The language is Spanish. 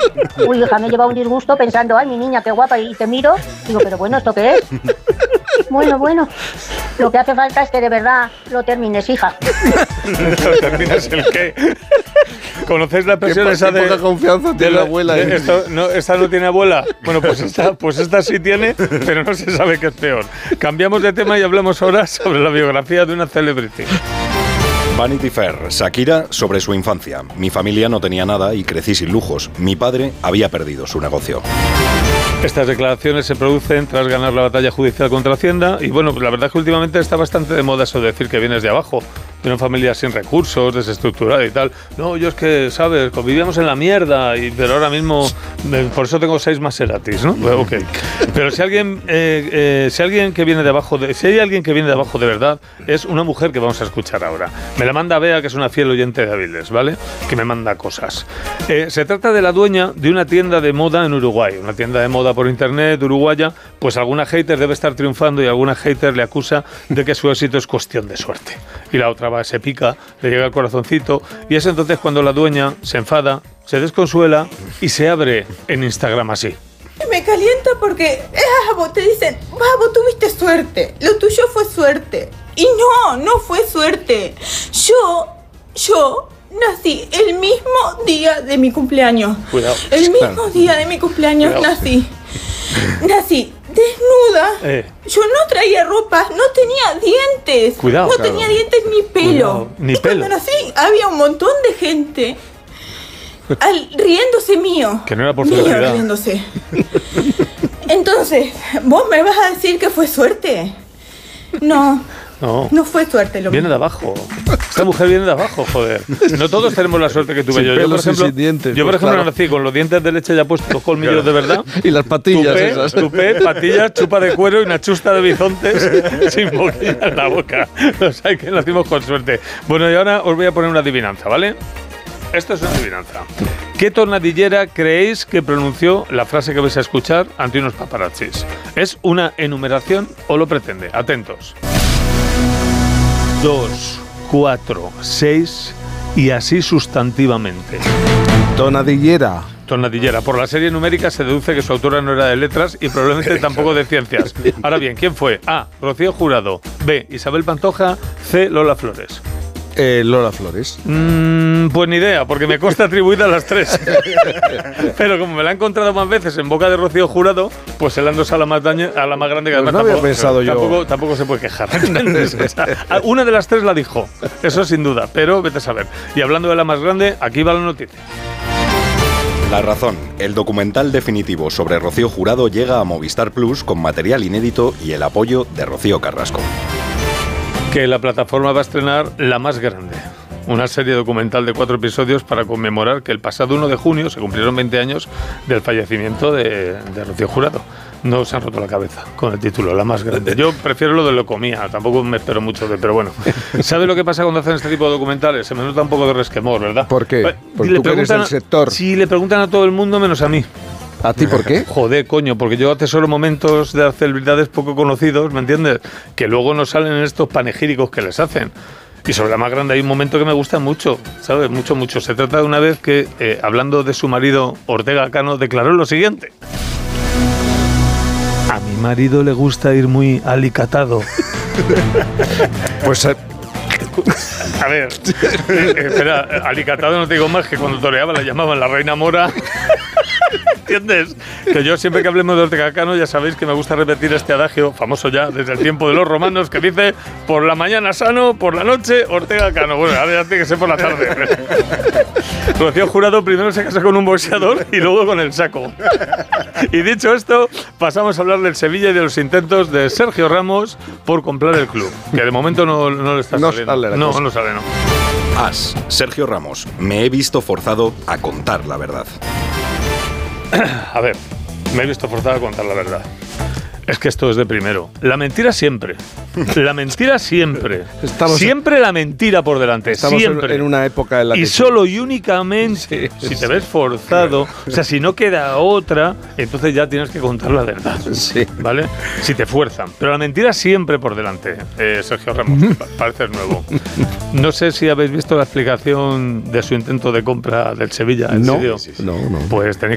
Uy, hija, me lleva un disgusto pensando, ay, mi niña, qué guapa, y te miro, digo, pero bueno, ¿esto qué es? Bueno, lo que hace falta es que de verdad lo termines, hija. ¿Lo terminas el qué? ¿Conocéis la expresión esa de... poca confianza tiene la abuela? ¿Esta no tiene abuela? Bueno, pues esta sí tiene, pero no se sabe qué es peor. Cambiamos de tema y hablamos ahora sobre la biografía de una celebrity. Vanity Fair, Shakira sobre su infancia. Mi familia no tenía nada y crecí sin lujos. Mi padre había perdido su negocio. Estas declaraciones se producen tras ganar la batalla judicial contra Hacienda y bueno, pues la verdad es que últimamente está bastante de moda eso de decir que vienes de abajo, de una familia sin recursos, desestructurada y tal. No, yo es que, ¿sabes? Vivíamos en la mierda, pero ahora mismo, por eso tengo 6 Maseratis, ¿no? Ok. Pero si hay alguien que viene de abajo de verdad, es una mujer que vamos a escuchar ahora. Me la manda Bea, que es una fiel oyente de Avilés, ¿vale? Que me manda cosas. Se trata de la dueña de una tienda de moda en Uruguay, una tienda de moda por internet uruguaya. Pues alguna hater debe estar triunfando y alguna hater le acusa de que su éxito es cuestión de suerte. Y la otra va, se pica, le llega al corazoncito y es entonces cuando la dueña se enfada, se desconsuela y se abre en Instagram así. Me calienta porque te dicen, vos tuviste suerte, lo tuyo fue suerte. Y no fue suerte. Yo nací el mismo día de mi cumpleaños. Cuidado. El mismo día de mi cumpleaños. Cuidado. Nací desnuda. Yo no traía ropa, no tenía dientes. Cuidado. No tenía dientes ni pelo. Cuidado. Ni pelo. Cuando nací había un montón de gente riéndose mío. Que no era por felicidad. Riéndose. Entonces, ¿vos me vas a decir que fue suerte? No fue suerte lo Viene mío. de abajo. Esta mujer viene de abajo, joder. No todos tenemos la suerte que tuve sin yo. Pelos sin dientes, yo, por ejemplo, claro. nací con los dientes de leche ya puestos, los colmillos de verdad. Y las patillas Tupé, patillas, chupa de cuero y una chusta de bisontes sin boquilla en la boca. O sea, que nacimos con suerte. Bueno, y ahora os voy a poner una adivinanza, ¿vale? Esto es una adivinanza. ¿Qué tornadillera creéis que pronunció la frase que vais a escuchar ante unos paparazzis? ¿Es una enumeración o lo pretende? Atentos. 2, 4, 6 y así sustantivamente. Tonadillera. Tornadillera. Por la serie numérica se deduce que su autora no era de letras y probablemente tampoco de ciencias. Ahora bien, ¿quién fue? A. Rocío Jurado. B. Isabel Pantoja. C. Lola Flores. Lola Flores. Pues ni idea, porque me consta atribuida a las 3. Pero como me la he encontrado más veces en boca de Rocío Jurado, pues se la han dosado a la más grande que Pues además no había pensado yo. tampoco se puede quejar. ¿Entiendes? O sea, una de las 3 la dijo, eso sin duda, pero vete a saber. Y hablando de la más grande, aquí va la noticia. La razón. El documental definitivo sobre Rocío Jurado llega a Movistar Plus con material inédito y el apoyo de Rocío Carrasco. Que la plataforma va a estrenar La Más Grande, una serie documental de 4 episodios para conmemorar que el pasado 1 de junio se cumplieron 20 años del fallecimiento de Rocío Jurado. No se han roto la cabeza con el título, La Más Grande. Yo prefiero lo de Locomía, tampoco me espero mucho de, pero bueno. ¿Sabes lo que pasa cuando hacen este tipo de documentales? Se me nota un poco de resquemor, ¿verdad? ¿Por qué? Porque tú eres del sector. Sí, le preguntan a todo el mundo menos a mí. ¿A ti por qué? Joder, coño, porque yo atesoro momentos de celebridades poco conocidos, ¿me entiendes? Que luego no salen en estos panegíricos que les hacen. Y sobre La Más Grande hay un momento que me gusta mucho, ¿sabes? Mucho. Se trata de una vez que, hablando de su marido, Ortega Cano, declaró lo siguiente. A mi marido le gusta ir muy alicatado. Pues... A ver, espera, alicatado no te digo más que cuando toreaba la llamaban la reina mora. ¿Entiendes? Que yo siempre que hablemos de Ortega Cano ya sabéis que me gusta repetir este adagio, famoso ya desde el tiempo de los romanos, que dice: por la mañana sano, por la noche Ortega Cano. Bueno, ahora ya tiene que ser por la tarde. Rocío Jurado primero se casó con un boxeador y luego con el saco. Y dicho esto, pasamos a hablar del Sevilla y de los intentos de Sergio Ramos por comprar el club, que de momento no le está saliendo. No sale. As, Sergio Ramos. Me he visto forzado a contar la verdad. A ver, me he visto forzado a contar la verdad. Es que esto es de primero. La mentira siempre. La mentira siempre. Siempre la mentira por delante. Estamos siempre. En una época en la que... Y solo y únicamente si te ves forzado, o sea, si no queda otra, entonces ya tienes que contar la verdad. Sí. ¿Vale? Si te fuerzan. Pero la mentira siempre por delante. Sergio Ramos, pareces nuevo. No sé si habéis visto la explicación de su intento de compra del Sevilla. ¿En serio? No. Pues tenéis